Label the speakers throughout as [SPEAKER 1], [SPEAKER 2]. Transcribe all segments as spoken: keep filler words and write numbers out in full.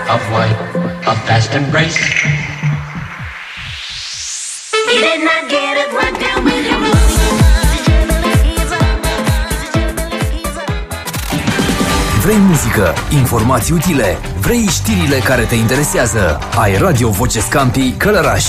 [SPEAKER 1] of white, a fast embrace. You did not get it right down with your love.
[SPEAKER 2] Vrei muzică, informații utile, vrei știrile care te interesează. Ai Radio Voce Scampi Călăraș.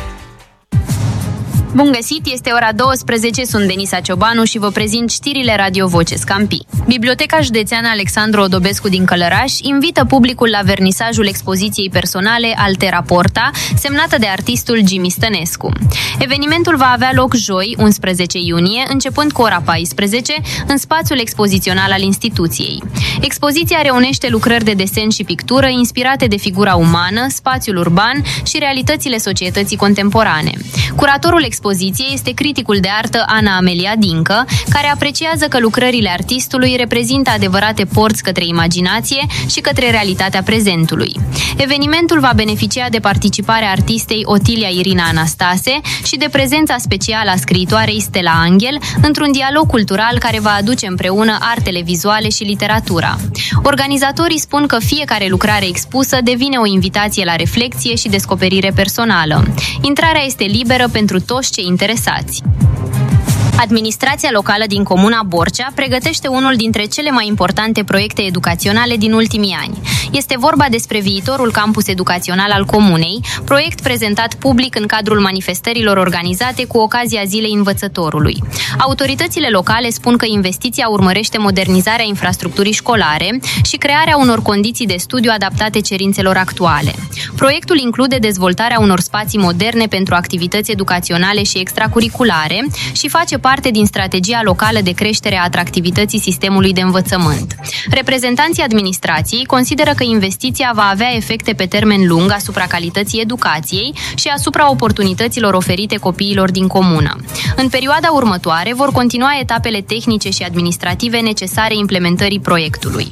[SPEAKER 3] Bun găsit, este ora douăsprezece, sunt Denisa Ciobanu și vă prezint știrile Radio Voce Scampi. Biblioteca Județeană Alexandru Odobescu din Călăraș invită publicul la vernisajul expoziției personale Altera Porta, semnată de artistul Jimmy Stănescu. Evenimentul va avea loc joi, unsprezece iunie, începând cu ora paisprezece, în spațiul expozițional al instituției. Expoziția reunește lucrări de desen și pictură inspirate de figura umană, spațiul urban și realitățile societății contemporane. Curatorul expoziției este criticul de artă Ana Amelia Dincă, care apreciază că lucrările artistului reprezintă adevărate porți către imaginație și către realitatea prezentului. Evenimentul va beneficia de participarea artistei Otilia Irina Anastase și de prezența specială a scriitoarei Stella Angel într-un dialog cultural care va aduce împreună artele vizuale și literatura. Organizatorii spun că fiecare lucrare expusă devine o invitație la reflexie și descoperire personală. Intrarea este liberă pentru toți cei interesați. Administrația locală din comuna Borcea pregătește unul dintre cele mai importante proiecte educaționale din ultimii ani. Este vorba despre viitorul campus educațional al comunei, proiect prezentat public în cadrul manifestărilor organizate cu ocazia Zilei Învățătorului. Autoritățile locale spun că investiția urmărește modernizarea infrastructurii școlare și crearea unor condiții de studiu adaptate cerințelor actuale. Proiectul include dezvoltarea unor spații moderne pentru activități educaționale și extracurriculare și face parte din strategia locală de creștere a atractivității sistemului de învățământ. Reprezentanții administrației consideră că investiția va avea efecte pe termen lung asupra calității educației și asupra oportunităților oferite copiilor din comună. În perioada următoare vor continua etapele tehnice și administrative necesare implementării proiectului.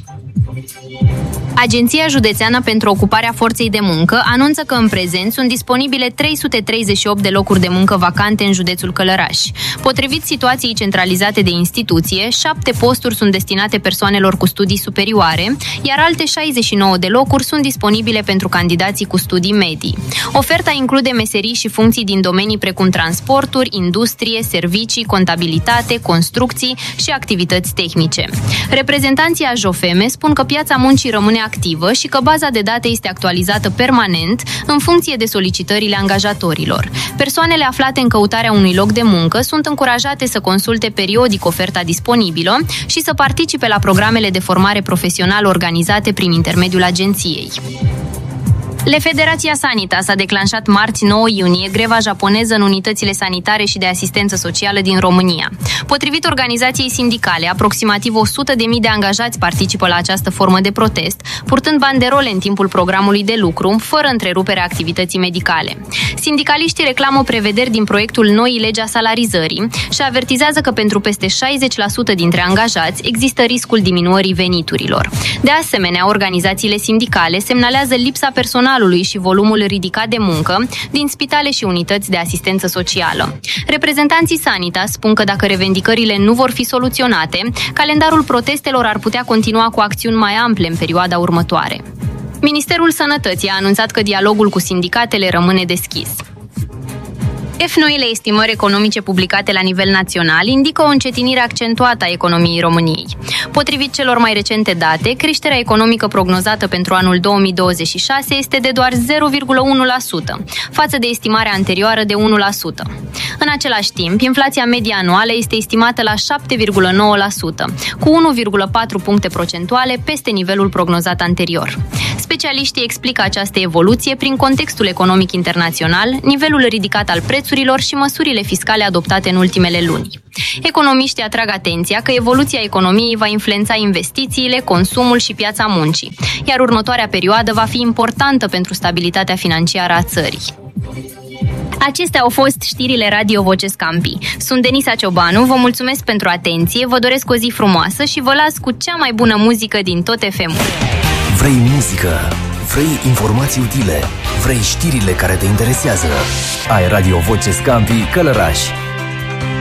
[SPEAKER 3] Agenția Județeană pentru Ocuparea Forței de Muncă anunță că în prezent sunt disponibile trei sute treizeci și opt de locuri de muncă vacante în județul Călăraș. Potrivit situației centralizate de instituție, șapte posturi sunt destinate persoanelor cu studii superioare, iar alte șaizeci și nouă de locuri sunt disponibile pentru candidații cu studii medii. Oferta include meserii și funcții din domenii precum transporturi, industrie, servicii, contabilitate, construcții și activități tehnice. Reprezentanții Ajofeme spun că piața muncii rămâne activă și că baza de date este actualizată permanent în funcție de solicitările angajatorilor. Persoanele aflate în căutarea unui loc de muncă sunt încurajate să consulte periodic oferta disponibilă și să participe la programele de formare profesională organizate prin intermediul agenției. Le Federația Sanitas a declanșat marți nouă iunie greva japoneză în unitățile sanitare și de asistență socială din România. Potrivit organizației sindicale, aproximativ o sută de mii de angajați participă la această formă de protest, purtând banderole în timpul programului de lucru, fără întreruperea activității medicale. Sindicaliștii reclamă prevederi din proiectul noii legi a salarizării și avertizează că pentru peste șaizeci la sută dintre angajați există riscul diminuării veniturilor. De asemenea, organizațiile sindicale semnalează lipsa personalului și volumul ridicat de muncă din spitale și unități de asistență socială. Reprezentanții Sanitas spun că dacă revendicările nu vor fi soluționate, calendarul protestelor ar putea continua cu acțiuni mai ample în perioada următoare. Ministerul Sănătății a anunțat că dialogul cu sindicatele rămâne deschis. F noile estimări economice publicate la nivel național indică o încetinire accentuată a economiei României. Potrivit celor mai recente date, creșterea economică prognozată pentru anul două mii douăzeci și șase este de doar zero virgulă unu la sută, față de estimarea anterioară de unu la sută. În același timp, inflația medie anuală este estimată la șapte virgulă nouă la sută, cu unu virgulă patru puncte procentuale peste nivelul prognozat anterior. Specialiștii explică această evoluție prin contextul economic internațional, nivelul ridicat al prețurilor și măsurile fiscale adoptate în ultimele luni. Economiștii atrag atenția că evoluția economiei va influența investițiile, consumul și piața muncii, iar următoarea perioadă va fi importantă pentru stabilitatea financiară a țării. Acestea au fost știrile Radio Voce Scampi. Sunt Denisa Ciobanu, vă mulțumesc pentru atenție, vă doresc o zi frumoasă și vă las cu cea mai bună muzică din tot F M-ul.
[SPEAKER 2] Vrei muzică? Vrei informații utile? Vrei știrile care te interesează? Ai Radio Voce Scampi Călăraș.